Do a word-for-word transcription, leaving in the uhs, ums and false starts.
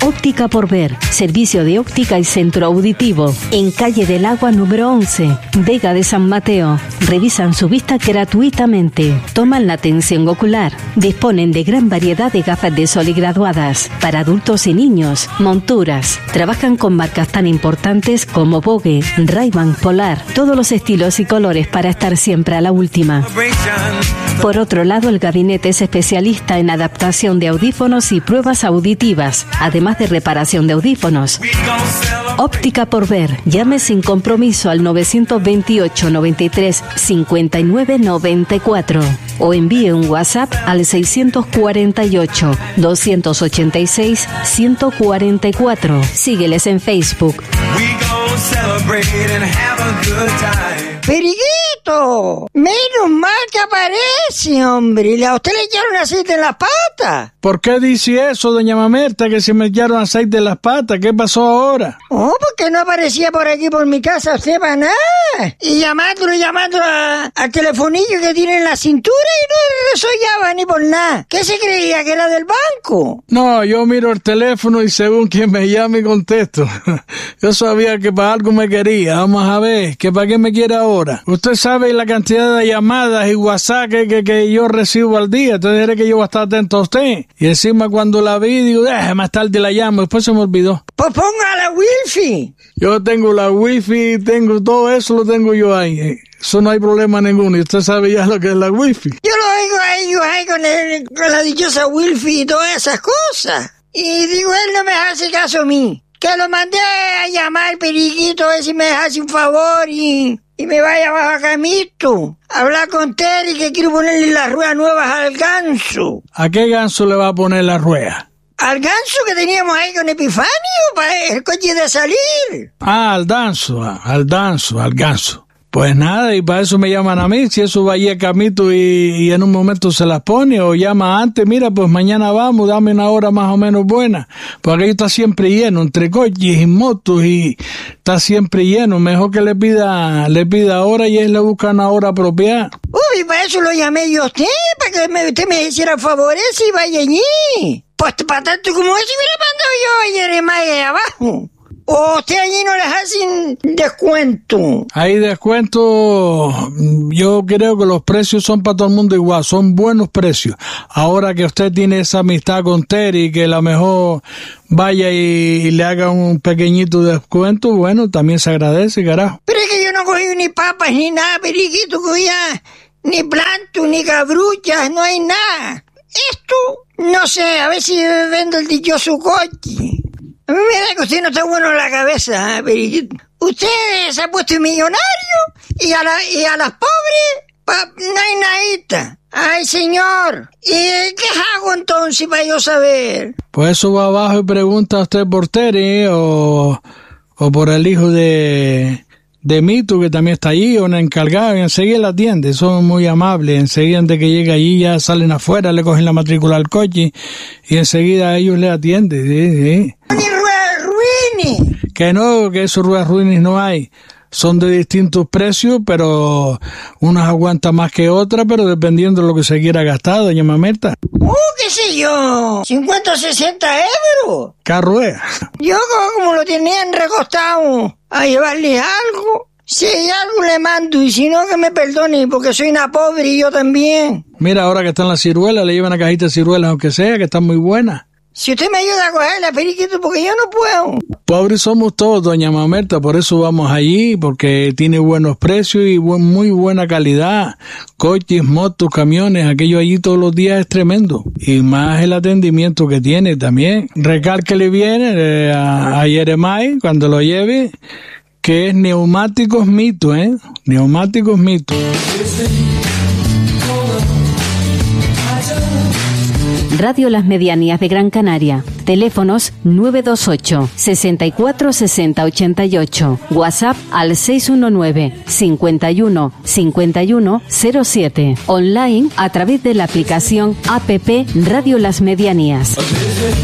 Óptica por Ver, servicio de óptica y centro auditivo, en calle del Agua número once, Vega de San Mateo. Revisan su vista gratuitamente, toman la atención ocular, disponen de gran variedad de gafas de sol y graduadas, para adultos y niños, monturas. Trabajan con marcas tan importantes como Vogue, Ray-Ban, Polar, todos los estilos y colores para estar siempre a la última. Por otro lado, el gabinete es especialista en adaptación de audífonos y pruebas auditivas, además de reparación de audífonos. Óptica por Ver. Llame sin compromiso al nueve dos ocho, noventa y tres, cincuenta y nueve, noventa y cuatro o envíe un WhatsApp al seiscientos cuarenta y ocho, doscientos ochenta y seis, ciento cuarenta y cuatro. Sígueles en Facebook. ¡Periguito! Menos mal que aparece, hombre. ¿A usted le echaron aceite en las patas? ¿Por qué dice eso, doña Mamerta, que se me echaron aceite en las patas? ¿Qué pasó ahora? Oh, porque no aparecía por aquí, por mi casa, usted para nada. Y llamándolo, llamándolo a- al telefonillo que tiene en la cintura y no resollaba ni por nada. ¿Qué se creía, que era del banco? No, yo miro el teléfono y según quien me llame contesto. Yo sabía que para algo me quería. Vamos a ver, ¿que para qué me quiere ahora? Usted sabe la cantidad de llamadas y WhatsApp que, que, que yo recibo al día. Entonces diré que yo voy a estar atento a usted. Y encima cuando la vi, digo, eh, más tarde la llamo. Después se me olvidó. Pues ponga la wifi. Yo tengo la wifi, tengo todo eso, lo tengo yo ahí. Eso no hay problema ninguno. Y usted sabe ya lo que es la wifi. Yo lo oigo a ellos ahí con, el, con la dichosa wifi y todas esas cosas. Y digo, él no me hace caso a mí. Que lo mandé a llamar, periquito, a ver si me hace un favor y, y me vaya a Camito. Hablar con Terry que quiero ponerle las ruedas nuevas al ganso. ¿A qué ganso le va a poner la rueda? Al ganso que teníamos ahí con Epifanio para el coche de salir. Ah, al danzo, ah, al danzo, al ganso. Pues nada, y para eso me llaman a mí, si eso va allí a Camito y, y en un momento se las pone, o llama antes, mira, pues mañana vamos, dame una hora más o menos buena, porque ahí está siempre lleno, entre coches y motos, y está siempre lleno, mejor que le pida, le pida hora y él le busca una hora apropiada. Uy, para eso lo llamé yo a usted, para que me, usted me hiciera favores y vaya allí. Pues para tanto como eso hubiera mandado yo a Jeremiah ahí abajo. ¿O usted allí no les hacen descuento? Hay descuento, yo creo que los precios son para todo el mundo igual, son buenos precios. Ahora que usted tiene esa amistad con Terry, que a lo mejor vaya y, y le haga un pequeñito descuento, bueno, también se agradece, carajo. Pero es que yo no cogí ni papas ni nada, periquito, cogía ni planto, ni cabruchas, no hay nada. Esto, no sé, a ver si vendo el dichoso coche. A mí me da que usted no está bueno en la cabeza, ¿eh, periquito? Usted se ha puesto millonario y a, la, y a las pobres, pa, no hay nadita. Ay, señor, ¿y qué hago entonces para yo saber? Pues eso va abajo y pregunta a usted por Terry o, o por el hijo de... de Mito, que también está allí, un encargado, y enseguida la atiende, son muy amables, enseguida de que llega allí ya salen afuera, le cogen la matrícula al coche, y enseguida ellos le atienden, sí, sí. ¡Ni ruedas ruines! Que no, que esos ruedas ruines no hay, son de distintos precios, pero unas aguantan más que otras, pero dependiendo de lo que se quiera gastar, doña Mamerta. ¡Uh, qué sé yo! ¿cincuenta o sesenta euros? ¿Qué rueda? Yo como, como lo tenían recostado a llevarle algo, si hay algo le mando, y si no que me perdone, porque soy una pobre y yo también. Mira, ahora que están las ciruelas, le llevan una cajita de ciruelas, aunque sea, que están muy buenas. Si usted me ayuda a cogerla, periquito, porque yo no puedo. Pobres somos todos, doña Mamerta, por eso vamos allí, porque tiene buenos precios y buen, muy buena calidad. Coches, motos, camiones, aquello allí todos los días es tremendo. Y más el atendimiento que tiene también. Recárquele bien eh, a, a Jeremiah cuando lo lleve, que es Neumáticos Mito, ¿eh? Neumáticos Mito. Radio Las Medianías de Gran Canaria. Teléfonos nueve dos ocho, sesenta y cuatro, sesenta, ochenta y ocho. WhatsApp al seis uno nueve, cincuenta y uno, cincuenta y uno, cero siete. Online a través de la aplicación app Radio Las Medianías.